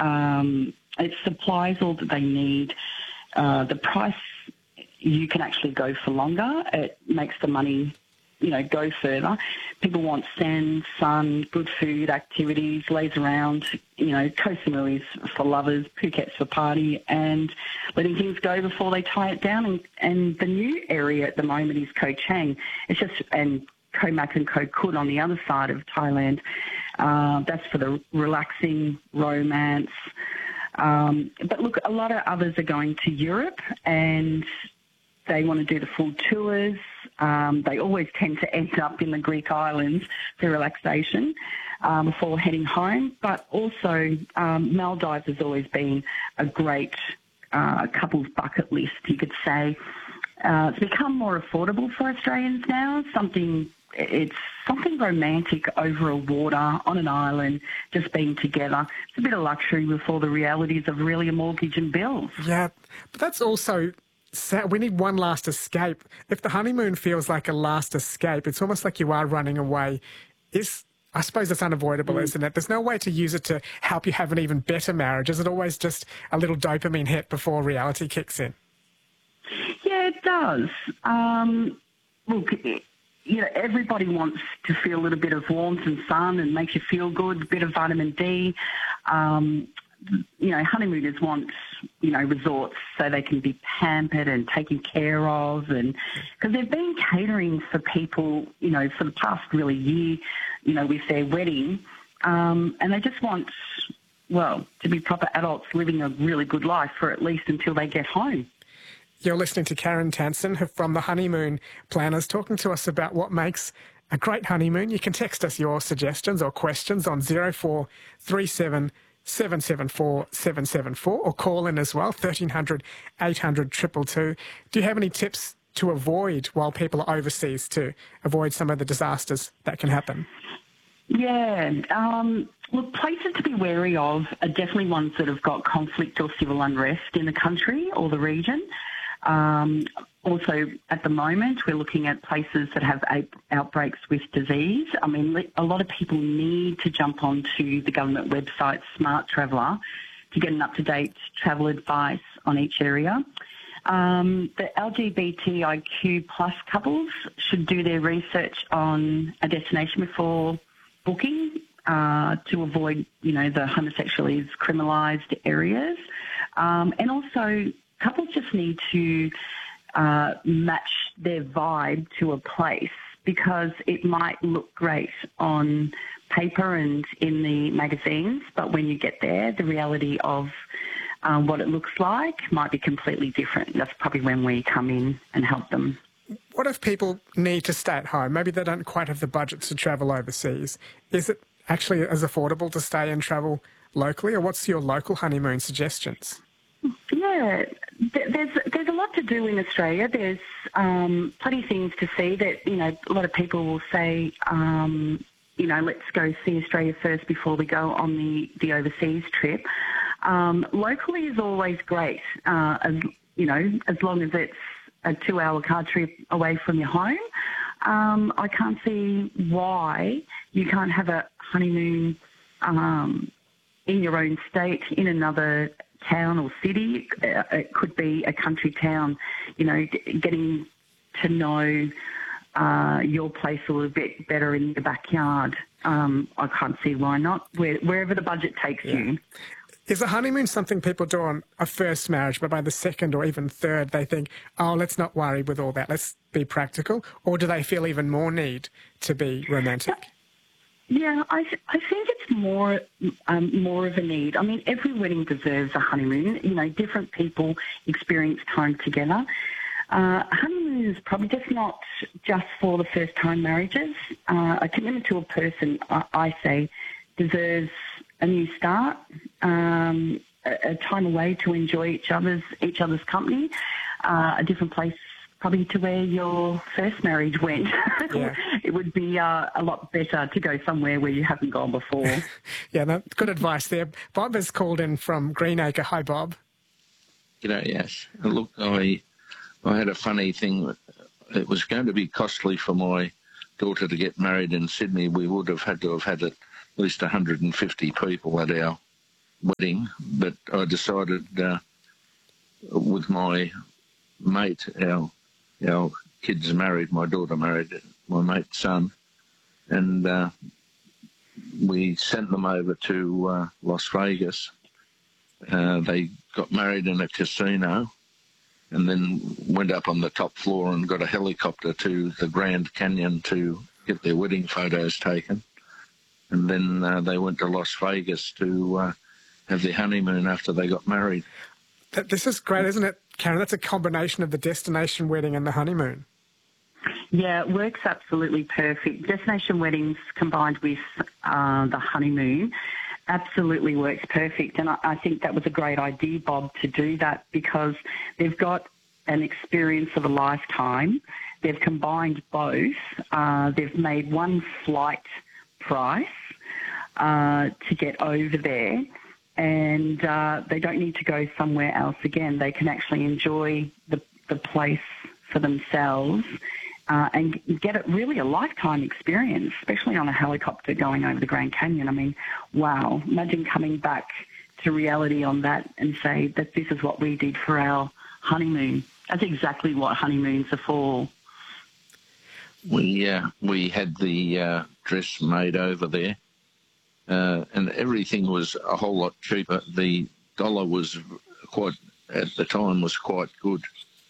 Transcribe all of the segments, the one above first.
It supplies all that they need. The price, you can actually go for longer. It makes the money, go further. People want sand, sun, good food, activities, lays around, Koh Samui's for lovers, Phuket's for party, and letting things go before they tie it down. And the new area at the moment is Koh Chang. And Koh Mak and Koh Kut on the other side of Thailand. That's for the relaxing romance. But look, a lot of others are going to Europe and they want to do the full tours. They always tend to end up in the Greek islands for relaxation before heading home. But also Maldives has always been a great couple's bucket list, you could say. It's become more affordable for Australians now. It's something romantic over a water, on an island, just being together. It's a bit of luxury before the realities of really a mortgage and bills. Yeah, but that's also sad. We need one last escape. If the honeymoon feels like a last escape, it's almost like you are running away. I suppose it's unavoidable, isn't it? There's no way to use it to help you have an even better marriage. Is it always just a little dopamine hit before reality kicks in? Yeah, it does. Look, everybody wants to feel a little bit of warmth and sun and makes you feel good, a bit of vitamin D. Honeymooners want, resorts so they can be pampered and taken care of. And because they've been catering for people, for the past really year, with their wedding. And they just want, to be proper adults living a really good life for at least until they get home. You're listening to Karen Tansen from the Honeymoon Planners, talking to us about what makes a great honeymoon. You can text us your suggestions or questions on 0437 774 774 or call in as well, 1300 800 222. Do you have any tips to avoid while people are overseas to avoid some of the disasters that can happen? Yeah. Look, places to be wary of are definitely ones that have got conflict or civil unrest in the country or the region. Also, at the moment, we're looking at places that have outbreaks with disease. I mean, a lot of people need to jump onto the government website, Smart Traveller, to get an up-to-date travel advice on each area. The LGBTIQ plus couples should do their research on a destination before booking to avoid, the homosexually criminalised areas. And also, couples just need to match their vibe to a place because it might look great on paper and in the magazines, but when you get there, the reality of what it looks like might be completely different. That's probably when we come in and help them. What if people need to stay at home? Maybe they don't quite have the budgets to travel overseas. Is it actually as affordable to stay and travel locally, or what's your local honeymoon suggestions? Yeah, there's a lot to do in Australia. There's plenty of things to see that, a lot of people will say, let's go see Australia first before we go on the overseas trip. Locally is always great, as long as it's a 2-hour car trip away from your home. I can't see why you can't have a honeymoon in your own state, in another town or city. It could be a country town, getting to know your place a little bit better in your backyard. I can't see why not, wherever the budget takes you. Is a honeymoon something people do on a first marriage, but by the second or even third they think, oh, let's not worry with all that, let's be practical? Or do they feel even more need to be romantic? Yeah, I think it's more of a need. I mean, every wedding deserves a honeymoon. Different people experience time together. Honeymoon is probably just not just for the first-time marriages. A commitment to a person, I say, deserves a new start, a time away to enjoy each other's company, a different place probably to where your first marriage went. Yeah. It would be a lot better to go somewhere where you haven't gone before. Yeah, no, good advice there. Bob has called in from Greenacre. Hi, Bob. Yes. Look, I had a funny thing. It was going to be costly for my daughter to get married in Sydney. We would have had at least 150 people at our wedding, but I decided with my mate, our kids married, my daughter married my mate's son, and we sent them over to Las Vegas. They got married in a casino and then went up on the top floor and got a helicopter to the Grand Canyon to get their wedding photos taken. And then they went to Las Vegas to have their honeymoon after they got married. This is great, isn't it, Karen? That's a combination of the destination wedding and the honeymoon. Yeah, it works absolutely perfect. Destination weddings combined with the honeymoon absolutely works perfect. And I think that was a great idea, Bob, to do that, because they've got an experience of a lifetime. They've combined both. They've made one flight price to get over there, and they don't need to go somewhere else again. They can actually enjoy the place for themselves and get really a lifetime experience, especially on a helicopter going over the Grand Canyon. I mean, wow, imagine coming back to reality on that and say that this is what we did for our honeymoon. That's exactly what honeymoons are for. We had the dress made over there, and everything was a whole lot cheaper. The dollar was at the time was quite good,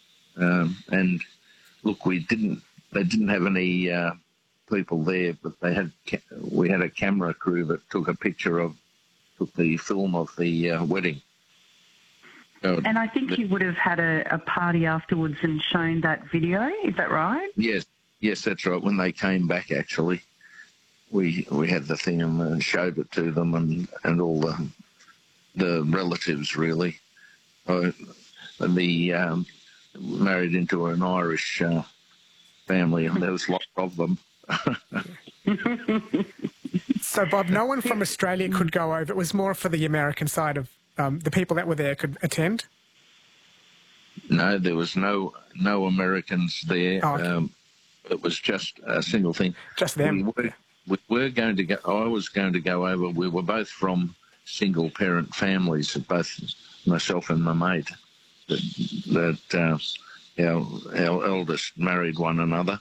and look, they didn't have any people there, but we had a camera crew that took the film of the wedding. And I think you would have had a party afterwards and shown that video, is that right? Yes, that's right. When they came back, actually, we had the thing and showed it to them and all the relatives, really. Married into an Irish family, and there was lots of them. So, Bob, no one from Australia could go over. It was more for the American side of the people that were there could attend? No, there was no Americans there. Oh, okay. It was just a single thing. Just them. We were going to go. I was going to go over. We were both from single-parent families, both myself and my mate. That our eldest married one another.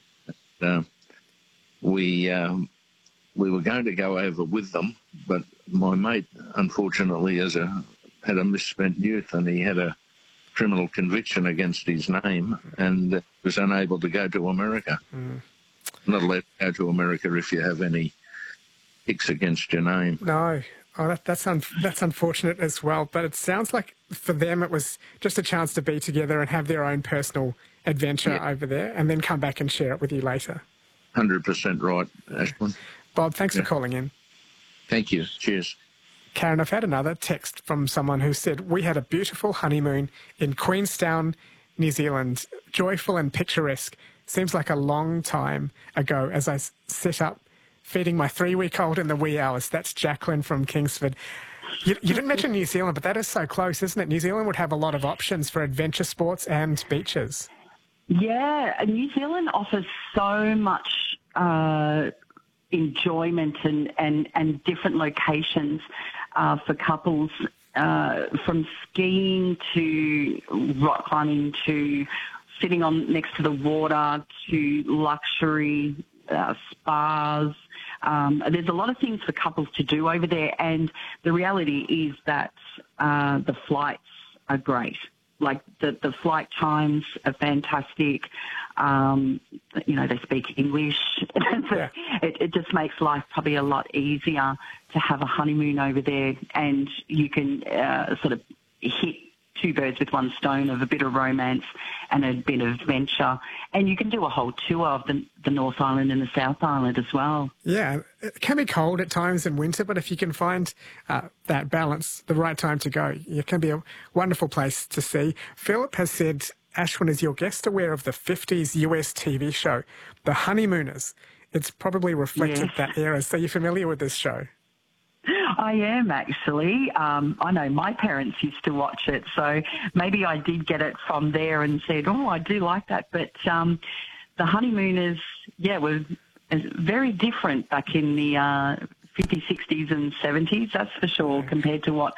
We were going to go over with them, but my mate, unfortunately, had a misspent youth, and he had a criminal conviction against his name and was unable to go to America. Not allowed to go to America if you have any hicks against your name. No. Oh, that's unfortunate as well. But it sounds like for them it was just a chance to be together and have their own personal adventure over there and then come back and share it with you later. 100% right, Ashwin. Bob, thanks for calling in. Thank you. Cheers. Karen, I've had another text from someone who said, we had a beautiful honeymoon in Queenstown, New Zealand, joyful and picturesque. Seems like a long time ago as I set up feeding my 3-week-old in the wee hours. That's Jacqueline from Kingsford. You didn't mention New Zealand, but that is so close, isn't it? New Zealand would have a lot of options for adventure sports and beaches. Yeah, New Zealand offers so much enjoyment and different locations for couples, from skiing to rock climbing to sitting on next to the water to luxury spas. There's a lot of things for couples to do over there, and the reality is that the flights are great. Like the flight times are fantastic. They speak English. It just makes life probably a lot easier to have a honeymoon over there, and you can sort of hit two birds with one stone of a bit of romance and a bit of adventure. And you can do a whole tour of the North Island and the South Island as well. Yeah, it can be cold at times in winter, but if you can find that balance, the right time to go, it can be a wonderful place to see. Philip has said, Ashwin, is your guest aware of the 50s US TV show, The Honeymooners? It's probably reflected that era. So you're familiar with this show? I am, actually. I know my parents used to watch it, so maybe I did get it from there and said, oh, I do like that. But The Honeymooners, were very different back in the 50s, 60s and 70s, that's for sure, compared to what